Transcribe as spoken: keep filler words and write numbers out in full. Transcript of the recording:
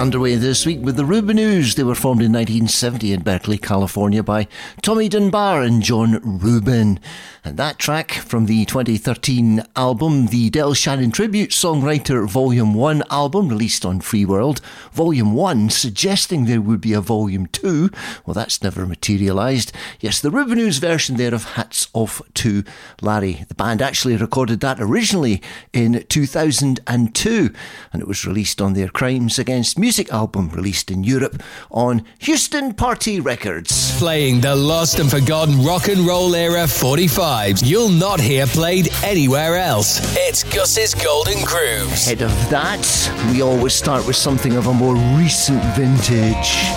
Underway this week with the Rubinoos. They were formed in nineteen seventy in Berkeley, California by Tommy Dunbar and John Rubin. And that track from the twenty thirteen album, the Del Shannon Tribute Songwriter Volume one album, released on Free World. Volume one, suggesting there would be a Volume two. Well, that's never materialised. Yes, the Rubinoos version there of Hats Off to Larry. The band actually recorded that originally in two thousand two, and it was released on their Crimes Against Music album, released in Europe on Houston Party Records. Playing the lost and forgotten rock and roll era forty-fives you'll not hear played anywhere else. It's Gus's Golden Grooves. Ahead of that, we always start with something of a more recent vintage.